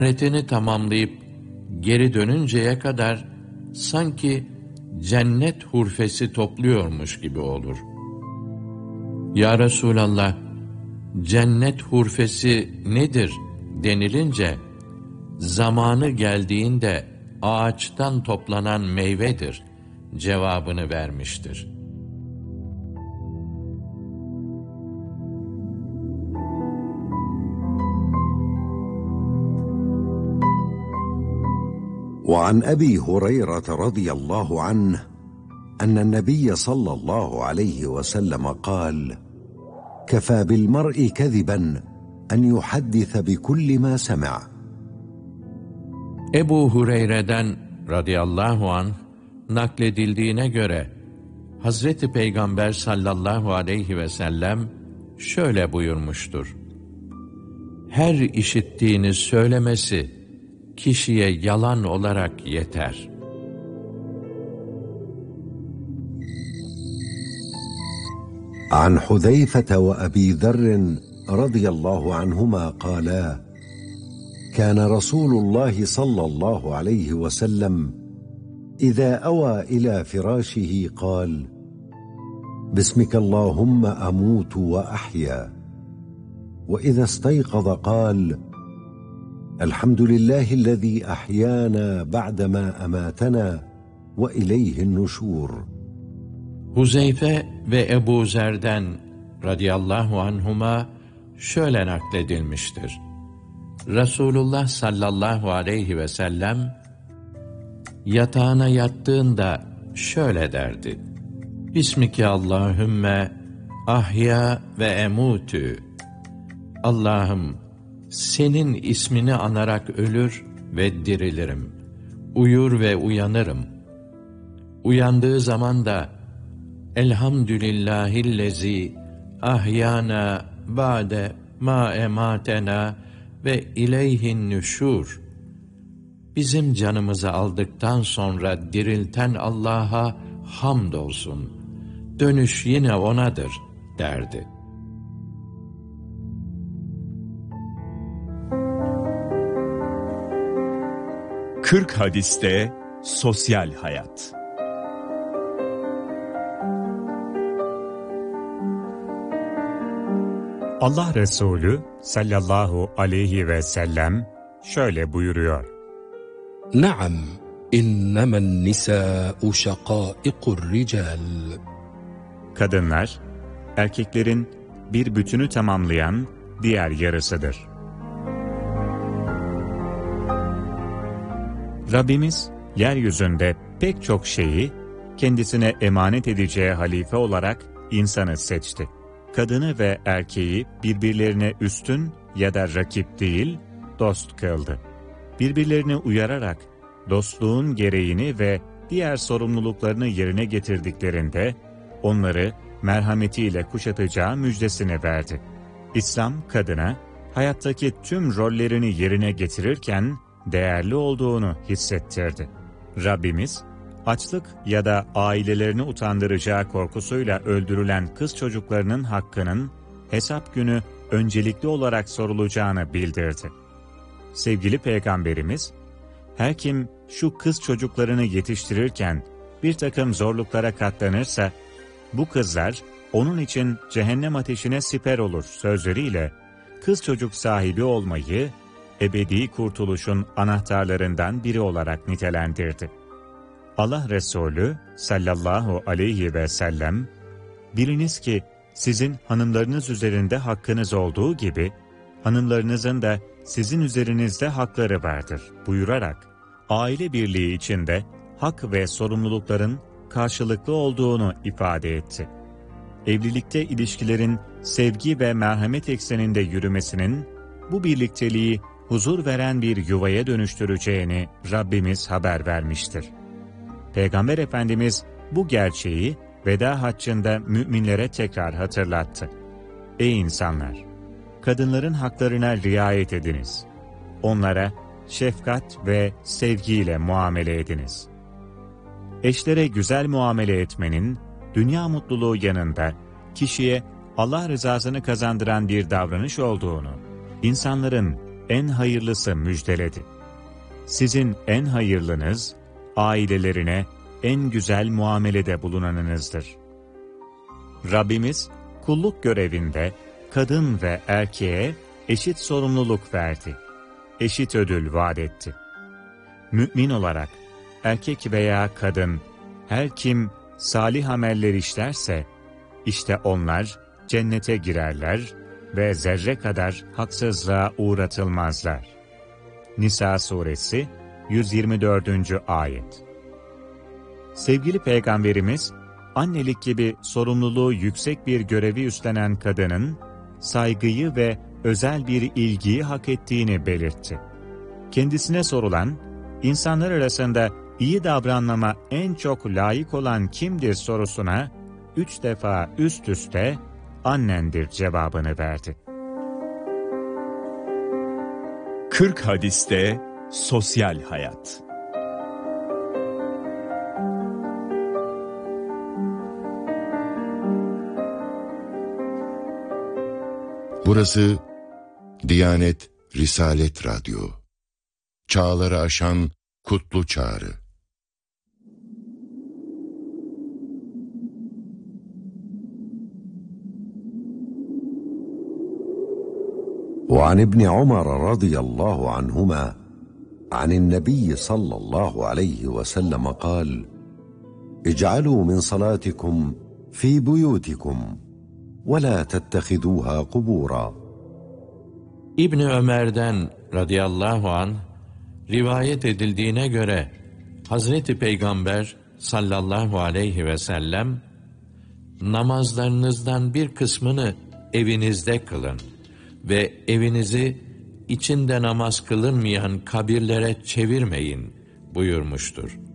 Ziyaretini tamamlayıp geri dönünceye kadar sanki cennet hurfesi topluyormuş gibi olur. Ya Resulallah, cennet hurfesi nedir denilince, zamanı geldiğinde ağaçtan toplanan meyvedir cevabını vermiştir. وعن أبي هريرة رضي الله عنه أن النبي صلى الله عليه وسلم قال: كفى بالمرء كذبا أن يحدث بكل ما سمع. Ebu Hureyre'den radıyallahu anh nakledildiğine göre Hazreti Peygamber sallallahu aleyhi ve sellem şöyle buyurmuştur: her işittiğini söylemesi kişiye yalan olarak yeter. عن حذيفة وأبي ذر رضي الله عنهما قالا: كان رسول الله صلى الله عليه وسلم إذا أوى إلى فراشه قال: باسمك اللهم أموت وأحيا. وإذا استيقظ قال: الحمد لله الذي أحيانا بعدما أماتنا وإليه النشور. Huzeyfe ve Ebu Zer'den radıyallahu anhuma şöyle nakledilmiştir: Resulullah sallallahu aleyhi ve sellem yatağına yattığında şöyle derdi: Bismike Allahümme ahya ve emutü. Allah'ım, senin ismini anarak ölür ve dirilirim. Uyur ve uyanırım. Uyandığı zaman da Elhamdülillahillezî ahyana ba'de ma ematena ve ileyhin nüşûr. Bizim canımızı aldıktan sonra dirilten Allah'a hamdolsun. Dönüş yine O'nadır derdi. Kırk hadiste sosyal hayat. Allah Resulü sallallahu aleyhi ve sellem şöyle buyuruyor: Naam, innemen nisâ'u şakâikur rical. Kadınlar, erkeklerin bir bütünü tamamlayan diğer yarısıdır. Rabbimiz, yeryüzünde pek çok şeyi kendisine emanet edeceği halife olarak insanı seçti. Kadını ve erkeği birbirlerine üstün ya da rakip değil, dost kıldı. Birbirlerini uyararak dostluğun gereğini ve diğer sorumluluklarını yerine getirdiklerinde onları merhametiyle kuşatacağı müjdesini verdi. İslam kadına hayattaki tüm rollerini yerine getirirken değerli olduğunu hissettirdi. Rabbimiz, açlık ya da ailelerini utandıracağı korkusuyla öldürülen kız çocuklarının hakkının hesap günü öncelikli olarak sorulacağını bildirdi. Sevgili Peygamberimiz, her kim şu kız çocuklarını yetiştirirken bir takım zorluklara katlanırsa, bu kızlar onun için cehennem ateşine siper olur sözleriyle kız çocuk sahibi olmayı ebedi kurtuluşun anahtarlarından biri olarak nitelendirdi. Allah Resulü sallallahu aleyhi ve sellem, biliniz ki sizin hanımlarınız üzerinde hakkınız olduğu gibi, hanımlarınızın da sizin üzerinizde hakları vardır buyurarak, aile birliği içinde hak ve sorumlulukların karşılıklı olduğunu ifade etti. Evlilikte ilişkilerin sevgi ve merhamet ekseninde yürümesinin, bu birlikteliği huzur veren bir yuvaya dönüştüreceğini Rabbimiz haber vermiştir. Peygamber Efendimiz bu gerçeği veda haccında müminlere tekrar hatırlattı. Ey insanlar! Kadınların haklarına riayet ediniz. Onlara şefkat ve sevgiyle muamele ediniz. Eşlere güzel muamele etmenin, dünya mutluluğu yanında kişiye Allah rızasını kazandıran bir davranış olduğunu, insanların en hayırlısı müjdeledi. Sizin en hayırlınız, ailelerine en güzel muamelede bulunanınızdır. Rabbimiz, kulluk görevinde kadın ve erkeğe eşit sorumluluk verdi. Eşit ödül vaat etti. Mümin olarak erkek veya kadın, her kim salih ameller işlerse, işte onlar cennete girerler ve zerre kadar haksızlığa uğratılmazlar. Nisa suresi 124. ayet. Sevgili Peygamberimiz, annelik gibi sorumluluğu yüksek bir görevi üstlenen kadının, saygıyı ve özel bir ilgiyi hak ettiğini belirtti. Kendisine sorulan, insanlar arasında iyi davranmama en çok layık olan kimdir sorusuna, 3 defa üst üste annendir cevabını verdi. 40 hadiste sosyal hayat. Burası Diyanet Risalet Radyo. Çağları aşan kutlu çağrı. وعن ابن عمر رضي الله عنهما عن النبي صلى الله عليه وسلم قال: اجعلوا من صلاتكم في بيوتكم ولا تتخذوها قبورا. İbni Ömer'den radıyallahu anh rivayet edildiğine göre Hazreti Peygamber sallallahu aleyhi ve sellem, namazlarınızdan bir kısmını evinizde kılın ve evinizi içinde namaz kılınmayan kabirlere çevirmeyin buyurmuştur.